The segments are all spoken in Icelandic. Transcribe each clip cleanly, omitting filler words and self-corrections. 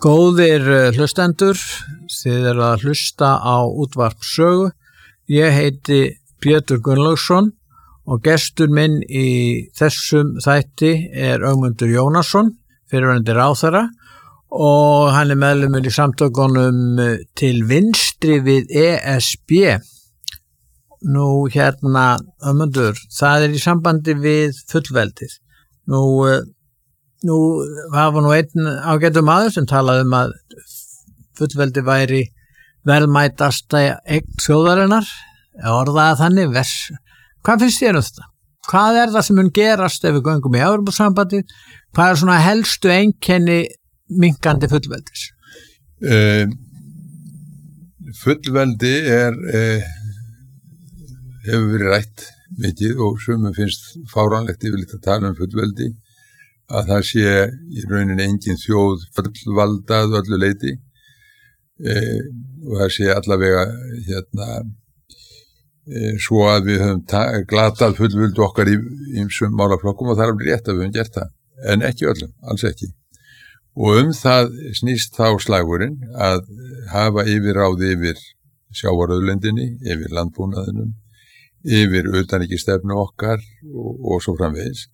Góðir hlustendur, þið eru að hlusta á útvarp Sögu. Ég heiti Pétur Gunnlaugsson og gestur minn í þessum þætti er Ögmundur Jónasson, fyrrverandi ráðherra, og hann er meðlimur í samtökunum til vinstri við ESB. Nú Ögmundur, það er í sambandi við fullveldið. Nú var einn ágætur maður sem talaði að fullveldi væri verðmætasta eign þjóðarinnar, orðaði þannig. Hvað finnst þér þetta? Hvað er það sem mun gerast ef við göngum í Evrópusambandið? Hvað er svona helstu einkenni minnkandi fullveldis? Fullveldi hefur verið rætt mikið og sumum finnst fáránlegt yfirleitt að tala fullveldi, að það sé í rauninni engin þjóð fullvaldað öllu leyti og það sé allavega svo að við höfum glatað fullveldi okkar í ýmsum málaflokkum og það er alveg rétt að við höfum gert það, en ekki öllum, alls ekki. Og það snýst þá slagurinn að hafa yfirráð yfir sjávarauðlindinni, yfir landbúnaðinum, yfir utanríkisstefnu okkar og svo framvegis.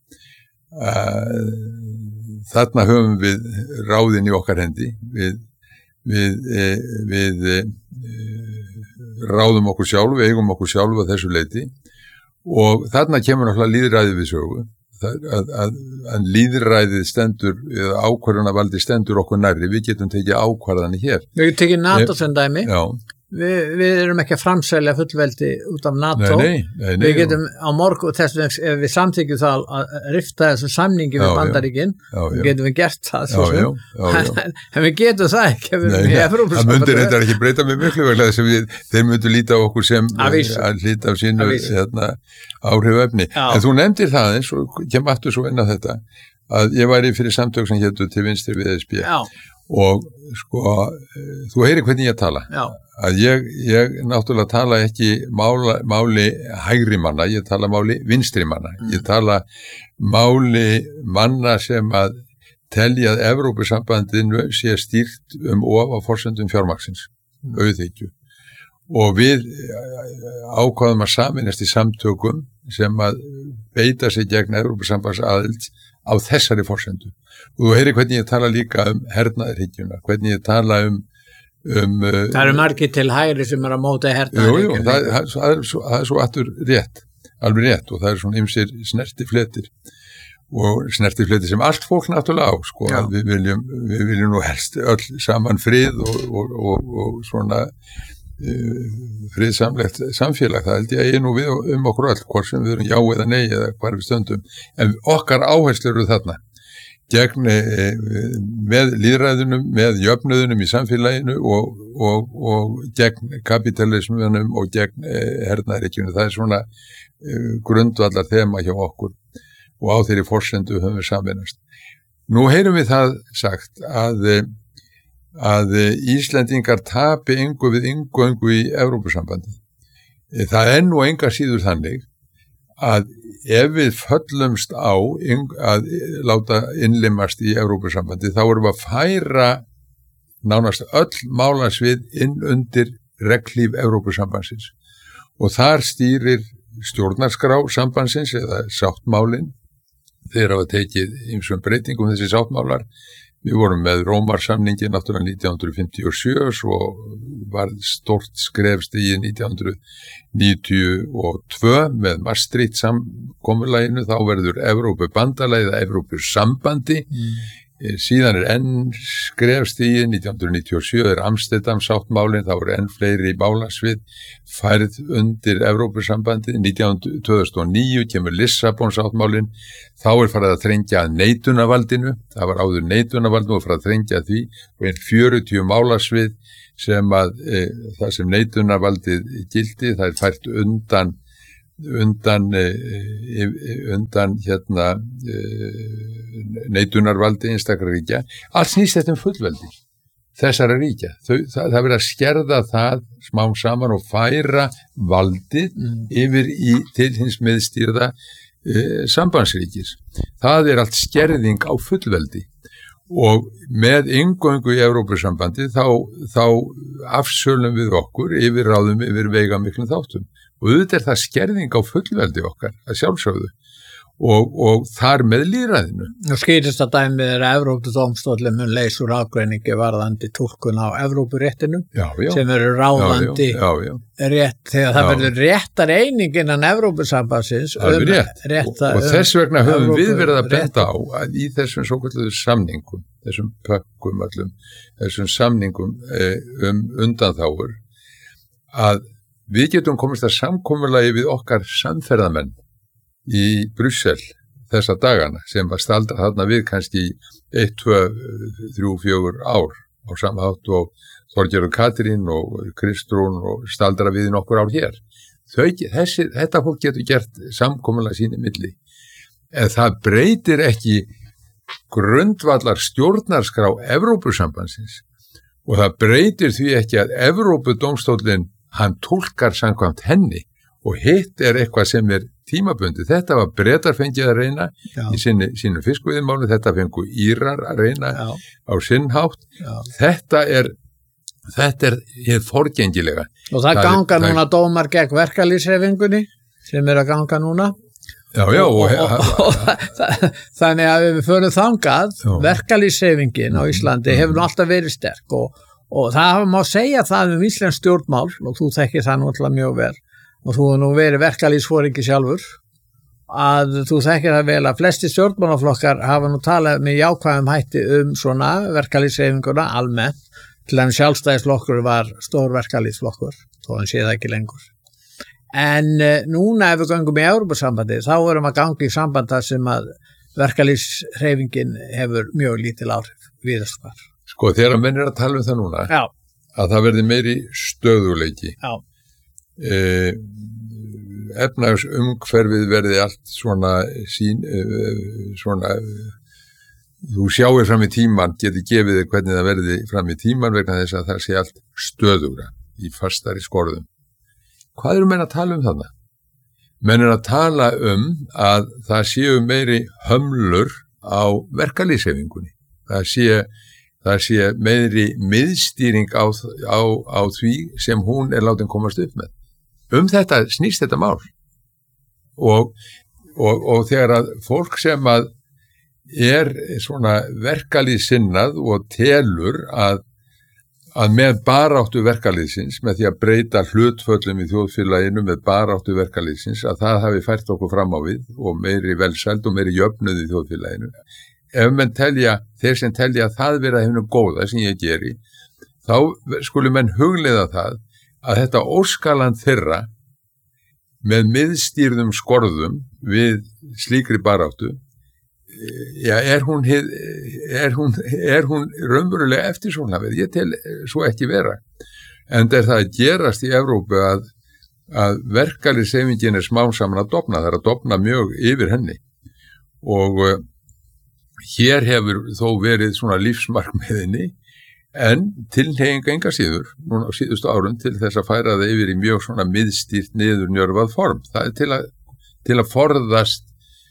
Þarna höfum við ráðin í okkar hendi, við ráðum okkur sjálf, við eigum okkur sjálf að þessu leyti og þarna kemur náttúrulega lýðræðið við sögu, að lýðræðið stendur, eða ákvarðanavaldi stendur okkur nærri, við getum tekið ákvarðanir hér. Við getum tekið NATO sem dæmi. Já. Við erum ekki að framselja fullveldi út af NATO. Nei, við getum á morgun, þess ef við samþykjum það að rifta þessu samningi við Bandaríkin, getum við gert það en við getum það ekki ef við erum í Evrópusambandinu. Það myndir þetta ekki breyta með miklu vegna þess að þeir myndu líta á okkur sem að líta af sínu áhrifefni. En þú nefndir það eins og kem aftur svo inn á þetta að ég væri fyrir samtök sem hétu til vinstri við ESB og sko, þú heyrir hvernig ég tala. Að ég náttúrulega tala ekki máli hægri manna, ég tala máli vinstri manna. Ég tala máli manna sem að telja að Evrópusambandinu sé stýrt of á forsendum fjármagnsins, auðhyggju. Og við ákváðum að sameinast í samtökum sem að beita sig gegn Evrópusambandsaðild á þessari forsendu. Og þú heyrir hvernig ég tala líka hernaðarhyggjuna, hvernig ég tala það eru margir til hægri sem að móta hernaðarhyggjuna. Jú, það er svo aftur rétt, alveg rétt, og það er svona ýmsir snertifletir og snertifletir sem allt fólk náttúrulega á, sko, að við viljum nú helst öll saman frið og svona friðsamlegt samfélag, það held ég nú við okkur öll, hvort sem við erum já eða nei eða hvar við stöndum, en okkar áherslur eru þarna gegn með lýðræðunum, með jöfnuðunum í samfélaginu og gegn kapitalismunum og gegn hernaðarhyggjunni. Það er svona grundvallar þema hjá okkur og á þeirri forsendu höfum við sameinast. Nú heyrum við það sagt að Íslendingar tapi engu við inngöngu í Evrópusambandi. Það er nú enga síður þannig að ef við föllumst á að láta innlimast í Evrópusambandi, þá erum við að færa nánast öll málasvið inn undir reglíf Evrópusambandsins. Og þar stýrir stjórnarskrá sambandsins eða sáttmálin. Þeir hafa tekið ýmsum breytingum þessi sáttmálar. Við vorum með Rómarsamningi náttúrulega 1957, svo var stórt skrefstigið 1992 með Maastricht samkomulaginu, þá verður Evrópubandalagið eða Evrópusambandi. Síðan enn skrefstigið 1997 Amsterdam sáttmálin, þá enn fleiri málasvið færð undir Evrópusambandi. 2009 kemur Lissabon sáttmálin, þá farið að þrengja að neitunarvaldinu, það var áður neitunarvaldinu og farið að þrengja því og enn 40 málasvið sem að það sem neitunarvaldið gildi, það fært undan neitunarvaldi einstakra ríkja. Allt snýst þetta fullveldi þessara ríkja. Það verið að skerða það smám saman og færa valdið yfir til hins miðstýrða sambandsríkis. Það allt skerðing á fullveldi og með inngöngu í Evrópusambandi þá afsölum við okkur yfirráðum yfir veigamiklum þáttum og auðvitað það skerðing á fullveldi okkar að sjálfsögðu og þar með lýðræðinu. Og skýrist að dæmið Evrópudómstóllinn mun leysa úr ágreiningi varðandi túlkun á Evrópuréttinum sem eru ráðandi rétt þegar það verður réttar eining innan Evrópusambandsins og þess vegna höfum við verið að benda á að í þessum svokölluðu samningum, þessum pökkum allum, þessum samningum undanþágur að við getum komist að samkomulagi við okkar samferðamenn í Brussel þessa dagana sem var staldra þarna við kannski 1, 2, 3, 4 ár á sama hátt og Þorgerður Katrín og Kristrún og staldra við nokkur ár hér. Þetta fólk getur gert samkomulag sín í milli. En það breytir ekki grundvallar stjórnarskrá Evrópusambandsins og það breytir því ekki að Evrópudómstóllinn hann túlkar samkvæmt henni og hitt eitthvað sem tímabundi. Þetta var Bretar fengið að reyna í sínu fiskveiðimáli, þetta fengu Írar að reyna á sinn hátt. Þetta er hið forgengilega. Og það ganga núna dómar gegn verkalýðshreyfingunni sem að ganga núna. Þannig að við förum þangað, verkalýðshreyfingin á Íslandi hefur alltaf verið sterk og það má segja það íslensk stjórnmál og þú þekkir það náttúrulega mjög vel. Og þú hefur nú verið verkalýðsforingi sjálfur, að þú þekkir það vel að flesti stjórnmálaflokkar hafa nú talað með jákvæðum hætti svona verkalýðshreyfinguna almennt, til að sjálfstæðisflokkur var stór verkalýðsflokkur, þó hann sé það ekki lengur. En núna ef við göngum í Evrópusambandi, þá erum að ganga í samband þar sem að verkalýðshreyfingin hefur mjög lítil áhrif víðast hvar. Sko, þegar menn að tala það núna, að það verði meiri stöðuleiki. Efnahagsumhverfið verði allt svona þú sjáir fram í tíman, geti gefið þér hvernig það verði fram í tíman vegna þess að það sé allt stöðugra í fastari skorðum. Hvað eru menn að tala þarna? Menn að tala að það séu meiri hömlur á verkalýðshreyfingunni. Það sé meiri miðstýring á því sem hún látin komast upp með. Þetta snýst þetta mál og þegar að fólk sem að svona verkalýðssinnað og telur að með baráttu verkalýðsins, með því að breyta hlutföllum í þjóðfélaginu með baráttu verkalýðsins, að það hafi fært okkur fram á við og meiri velsæld og meiri jöfnuð í þjóðfélaginu. Ef menn þeir sem telja að það vera hefnum góða sem ég geri, þá skulu menn hugleiða það að þetta óskaland þeirra með miðstýrðum skorðum við slíkri baráttu, er hún raunverulega eftirsóknarverð? Ég tel svo ekki vera. En það að gerast í Evrópu að verkalýðshreyfingin smám saman að dofna, það að dofna mjög yfir henni og hér hefur þó verið svona lífsmarkmiðinni en tilhneiging enga síður núna á síðustu árum til þess að færa það yfir í mjög svona miðstýrt niðurnjörvað form. Það til að forðast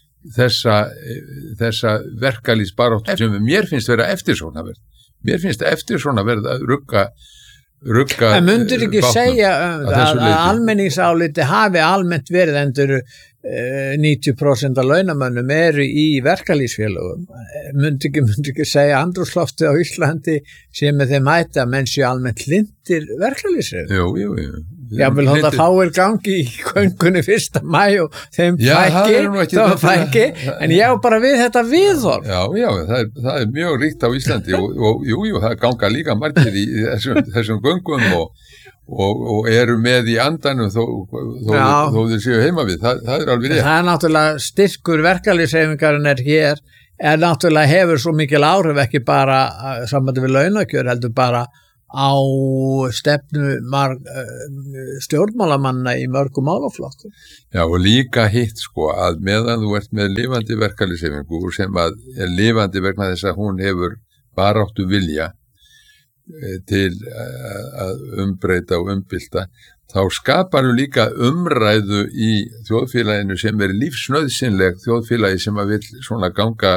þessa verkalýðsbaráttu sem mér finnst vera eftirsóknarverð. Mér finnst eftirsóknarverð að rugga En mundur ekki segja að almenningsáliti hafi almennt verið endur 90% af launamönnum eru í verkalýðsfélögum. Mundur ekki segja andrúmsloftið á Íslandi sem með þeim hætti að menn séu almennt hlindir verkalýðsfélögum? Jú. Já, vil hóta fáir gangi í köngunni 1. maí og þeim fækki, en ég á bara við þetta viðhorf. Já, það er mjög ríkt á Íslandi og það ganga líka margir í þessum göngum og eru með í andanum þó þeir séu heima við, það er alveg rétt. Það er náttúrulega styrkur verkalýðshreyfingarinnar hér, náttúrulega hefur svo mikil áhrif ekki bara sambandi við launakjör, heldur bara á stefnu stjórnmálamanna í mörgum málaflokkum. Já, og líka hitt að meðan þú ert með lifandi verkalýðshreyfingu sem að er lifandi vegna þess að hún hefur baráttu vilja, til að umbreyta og umbylta, þá skapar við líka umræðu í þjóðfélaginu sem lífsnauðsynleg þjóðfélagi sem að vil svona ganga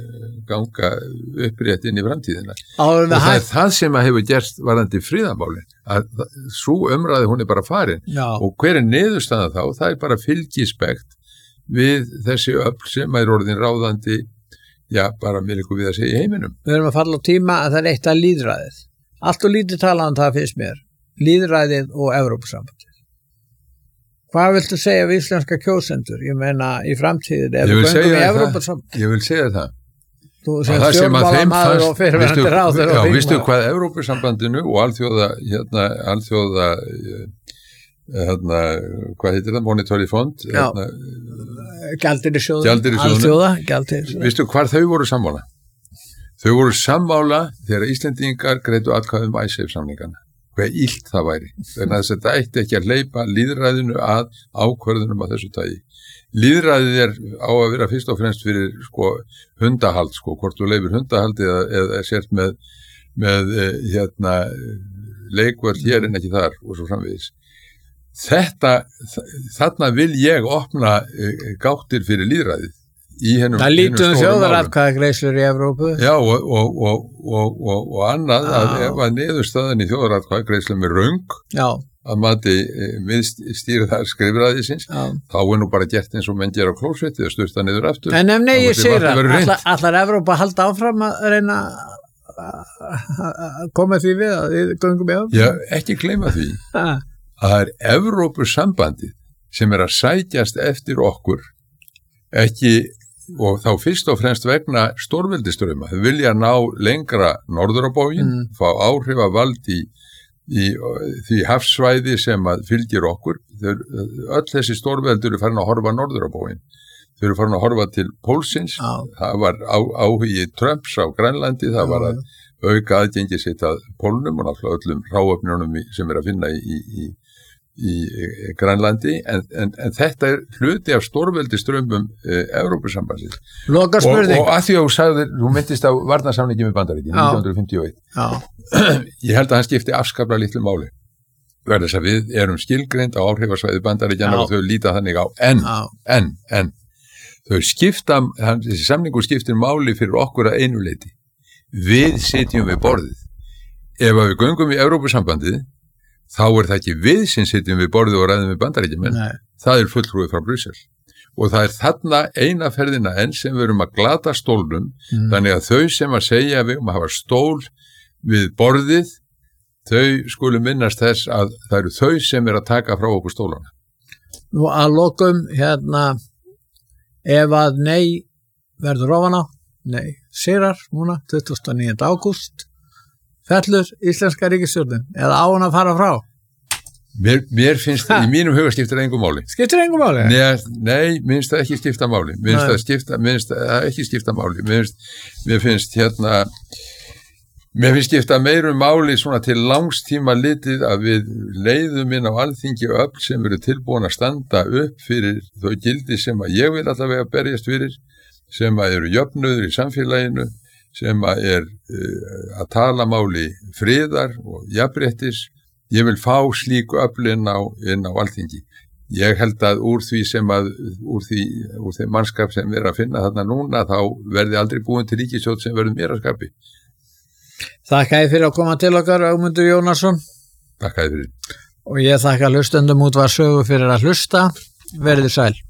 upprétt inn í framtíðina. Og það það sem að hefur gerst varðandi friðarmálin, að sú umræðu hún bara farin. Já. Og hver niðurstaðan þá? Það bara fylgispekt við þessi öfl sem orðin ráðandi, bara með ykkur við að segja í heiminum. Við erum að falla á tíma að það eitt að lýðræðið. Allt og lítið talað það finnst mér. Lýðræðið og Evrópusambandið. Hvað viltu segja við íslenska kjósendur? Ég meina í framtíðin ef við göngum í Evrópusambandið. Ég vil segja það. Þú sem stjórnmálamaður og fyrirverandi ráðherra og þingmaður. Vistu hvað Evrópusambandinu og alþjóða hvað heitir það? Monetary Fund? Gjaldeyrisjóðurinn. Alþjóða. Vistu hvar þau voru sammála? Þau voru sammála þegar Íslendingar greiddu atkvæði ICEF-samningana. Hvað illt það væri. Þannig að þetta ætti ekki að hleypa lýðræðinu að ákvörðunum af þessu tagi. Lýðræðið á að vera fyrst og fremst fyrir hundahald, hvort þú leifir hundahald eða sért með leikvöld hér en ekki þar og svo framvegis. Þarna vil ég opna gáttir fyrir lýðræðið. Það lítum þjóðaratkvæðagreiðslur í Evrópu. Já, og annað að ef að niðurstaðan í þjóðaratkvæðagreiðslum röng, að mati stýrðar skrifræðisins, þá nú bara gert eins og menn gera á klósetti og sturta niður aftur. En ég segir allar Evrópa halda áfram að reyna að koma því við að við göngum í Evrópu? Já, ekki gleyma því að það Evrópusambandið sem að sækjast eftir okkur, ekki og þá fyrst og fremst vegna stórveldistrauma. Þau vilja ná lengra norður á bóginn, fá áhrif að vald í því hafsvæði sem að fylgir okkur. Öll þessi stórveldur eru farin að horfa norður á bóginn. Þau eru farin að horfa til pólsins. Það var áhugi Trumps á Grænlandi, það var að auka aðgengi sitt að pólnum og náttúrulega öllum ráöfnunum sem að finna í Grænlandi, en þetta hluti af stórveldistraumum Evrópusambandsins. Loka spurning. Og að því að þú myndist á varnarsamningi með Bandaríkin 1951. Ég held að hann skipti afskaplega litlu máli. Verður þess að við erum skilgreind á áhrifasvæði Bandaríkjanna og þau líta þannig á. En þau skipta, þessi samningur skiptir máli fyrir okkur að einu leyti. Við sitjum við borðið. Ef við göngum í Evrópusambandið, þá það ekki við sem sitjum við borðið og ræðum við Bandaríkjamenn. Það fulltrúið frá Brussel. Og það þarna eina ferðina enn sem við erum að glata stólnum, þannig að þau sem að segja við að hafa stól við borðið, þau skulu minnast þess að það eru þau sem að taka frá okkur stólana. Nú að lokum ef að nei verður ofan á, sigrar núna 29. ágúst, fellur íslenska ríkisstjórnin eða á hann að fara frá? Mér finnst í mínum huga skiptir engu máli. Skiptir engu máli? Nei, mér finnst það ekki skipta máli. Mér finnst það ekki skipta máli. Mér finnst skipta meiru máli svona til langstíma litið að við leiðum inn á alþingi öfl sem eru tilbúin að standa upp fyrir þau gildi sem að ég vil allavega berjast fyrir, sem að eru jöfnuður í samfélaginu, sem að að tala máli friðar og jafnréttis. Ég vil fá slík öfl inn á alþingi. Ég held að úr þeim mannskap sem við að finna þarna núna, þá verði aldrei búin til ríkisstjórn sem verður mér að skapi. Þakka þér fyrir að koma til okkar, Ögmundur Jónasson. Þakka þér fyrir. Og ég þakka hlustendum Útvarp Sögu fyrir að hlusta. Verið sæl.